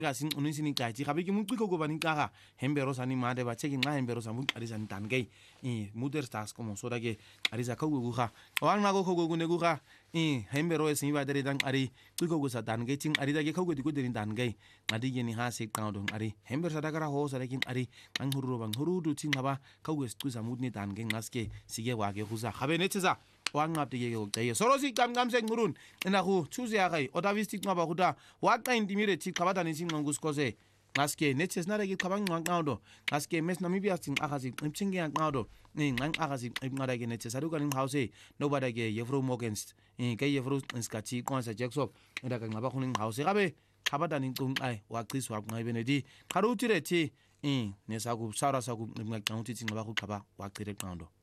ka sing unisini ka ti gabe ke muqiko go bani ka hembero sani made ba cheki nga hembero samu arisa ntangei mother stars como soda ke arisa ka go ga wan na go go ne go ga hembero esi ba dere dan ari qiko go sa tangei ting ari da ke ka go di go dere tangei ngadi ke ni ha se ka don ari hembero sa da kara ho sa da kin ari ang huru bang huru du ting haba ka go stu sa mudni tangei ngaske sige wa ke go sa gabe ne tsa wang ngap de go tsaye sorosi kam se ngurun ena go choose ya gai odavistik ngaba huda wa ka indimire ti kabada ni sing nguskose ngaske netes na regi kabang ngawdo ngaske mes namibia sing akazi imchinge ngawdo ni ngang akazi ngada ge netes aru kan house nobody ge yevro mogens ke yevro skati konsa jackson eda ka ngaba khuning house gabe kabada ni kum ai wa qiswa ngabenedi karutire ti ne sagu sara sagu ngakauti ti ngaba khu kaba wa qire ngawdo